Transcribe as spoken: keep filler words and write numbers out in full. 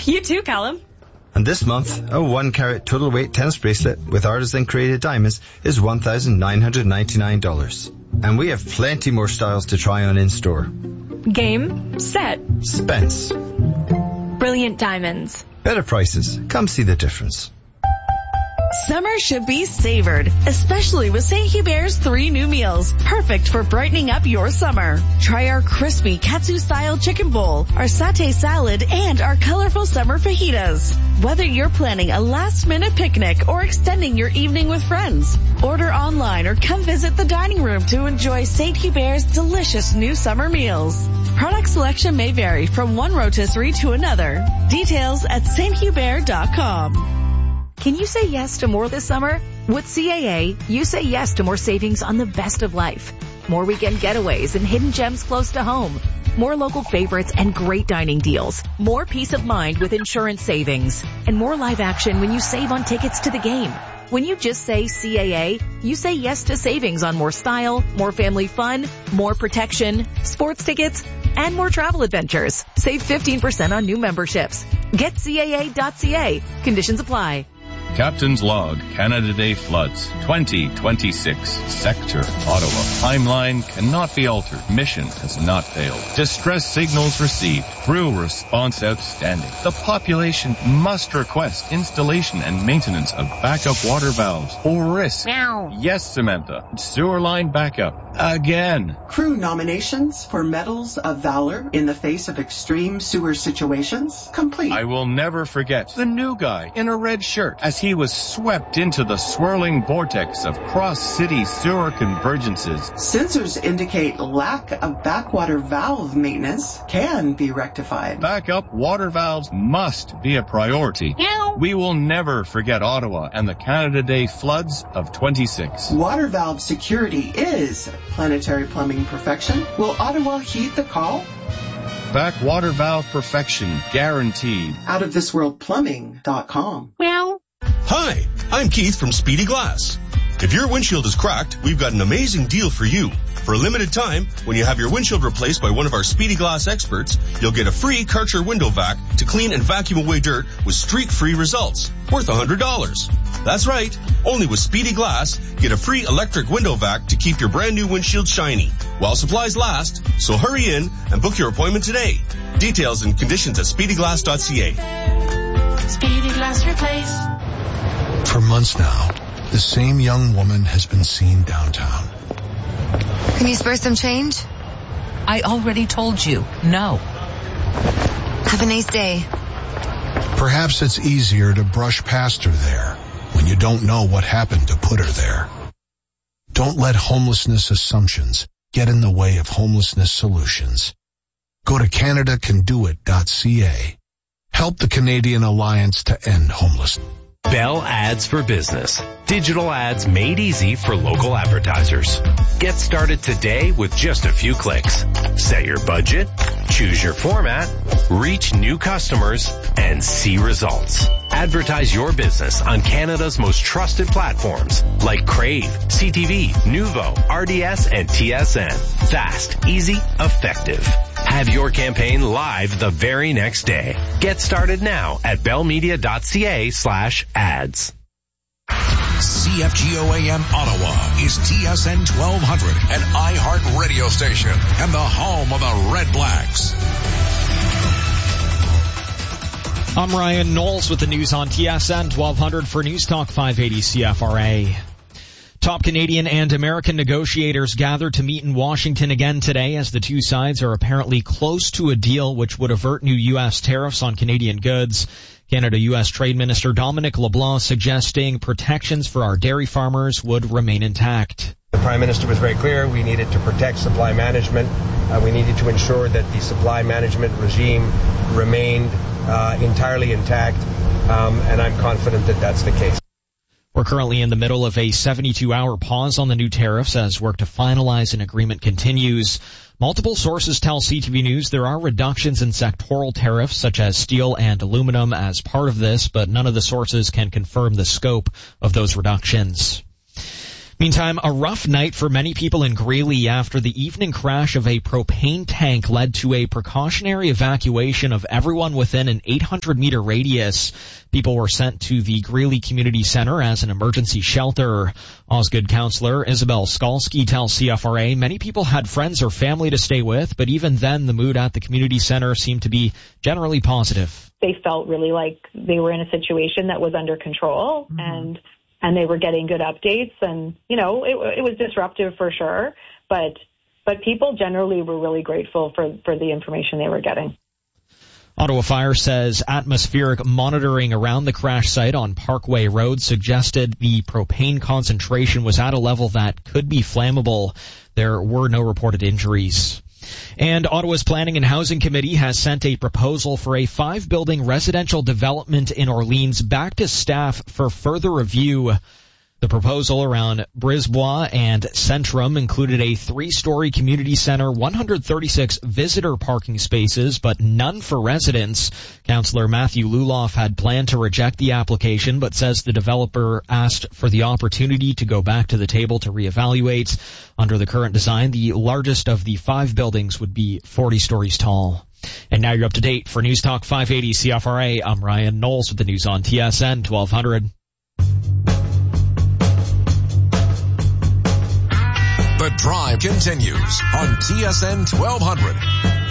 You too, Callum. And this month, a one carat total weight tennis bracelet with artisan created diamonds is one thousand nine hundred ninety-nine dollars. And we have plenty more styles to try on in store. Game, set, Spence. Brilliant diamonds. Better prices. Come see the difference. Summer should be savored, especially with Saint Hubert's three new meals, perfect for brightening up your summer. Try our crispy katsu-style chicken bowl, our satay salad, and our colorful summer fajitas. Whether you're planning a last-minute picnic or extending your evening with friends, order online or come visit the dining room to enjoy Saint Hubert's delicious new summer meals. Product selection may vary from one rotisserie to another. Details at saint hubert dot com. Can you say yes to more this summer? With C A A, you say yes to more savings on the best of life. More weekend getaways and hidden gems close to home. More local favorites and great dining deals. More peace of mind with insurance savings. And more live action when you save on tickets to the game. When you just say C A A, you say yes to savings on more style, more family fun, more protection, sports tickets, and more travel adventures. Save fifteen percent on new memberships. Get C A A dot C A. Conditions apply. Captain's Log, Canada Day floods, twenty twenty-six, Sector, Ottawa. Timeline cannot be altered. Mission has not failed. Distress signals received. Crew response outstanding. The population must request installation and maintenance of backup water valves or risk. Meow. Yes, Samantha. Sewer line backup. Again. Crew nominations for Medals of Valor in the face of extreme sewer situations complete. I will never forget the new guy in a red shirt as he was swept into the swirling vortex of cross-city sewer convergences. Sensors indicate lack of backwater valve maintenance can be rectified. Backup water valves must be a priority. Meow. We will never forget Ottawa and the Canada Day floods of twenty-six. Water valve security is planetary plumbing perfection. Will Ottawa heed the call? Backwater valve perfection guaranteed. out of this world plumbing dot com. Meow. Hi, I'm Keith from Speedy Glass. If your windshield is cracked, we've got an amazing deal for you. For a limited time, when you have your windshield replaced by one of our Speedy Glass experts, you'll get a free Karcher window vac to clean and vacuum away dirt with streak-free results, worth one hundred dollars. That's right, only with Speedy Glass, get a free electric window vac to keep your brand new windshield shiny while supplies last. So hurry in and book your appointment today. Details and conditions at speedy glass dot c a. Speedy Glass Replace. For months now, the same young woman has been seen downtown. Can you spare some change? I already told you, no. Have a nice day. Perhaps it's easier to brush past her there when you don't know what happened to put her there. Don't let homelessness assumptions get in the way of homelessness solutions. Go to canada can do it dot c a. Help the Canadian Alliance to End Homelessness. Bell Ads for Business. Digital ads made easy for local advertisers. Get started today with just a few clicks. Set your budget, choose your format, reach new customers, and see results. Advertise your business on Canada's most trusted platforms like Crave, C T V, Nuvo, R D S, and T S N. Fast, easy, effective. Have your campaign live the very next day. Get started now at bellmedia dot c a slash ads. C F G O A M Ottawa is T S N twelve hundred, an iHeart radio station and the home of the Red Blacks. I'm Ryan Knowles with the news on T S N twelve hundred for News Talk five eighty C F R A. Top Canadian and American negotiators gathered to meet in Washington again today as the two sides are apparently close to a deal which would avert new U S tariffs on Canadian goods. Canada-U S Trade Minister Dominic LeBlanc suggesting protections for our dairy farmers would remain intact. The Prime Minister was very clear we needed to protect supply management. Uh, we needed to ensure that the supply management regime remained uh, entirely intact, um, and I'm confident that that's the case. We're currently in the middle of a seventy-two hour pause on the new tariffs as work to finalize an agreement continues. Multiple sources tell C T V News there are reductions in sectoral tariffs such as steel and aluminum as part of this, but none of the sources can confirm the scope of those reductions. Meantime, a rough night for many people in Greeley after the evening crash of a propane tank led to a precautionary evacuation of everyone within an eight hundred meter radius. People were sent to the Greeley Community Center as an emergency shelter. Osgood councillor Isabel Skalski tells C F R A many people had friends or family to stay with, but even then the mood at the community center seemed to be generally positive. They felt really like they were in a situation that was under control, mm-hmm. and and they were getting good updates, and, you know, it, it was disruptive for sure, but but people generally were really grateful for, for the information they were getting. Ottawa Fire says atmospheric monitoring around the crash site on Parkway Road suggested the propane concentration was at a level that could be flammable. There were no reported injuries. And Ottawa's Planning and Housing Committee has sent a proposal for a five-building residential development in Orleans back to staff for further review. The proposal around Brisbois and Centrum included a three-story community center, one hundred thirty-six visitor parking spaces, but none for residents. Councillor Matthew Luloff had planned to reject the application, but says the developer asked for the opportunity to go back to the table to reevaluate. Under the current design, the largest of the five buildings would be forty stories tall. And now you're up to date. For News Talk five eighty C F R A, I'm Ryan Knowles with the news on T S N twelve hundred. The Drive continues on T S N twelve hundred.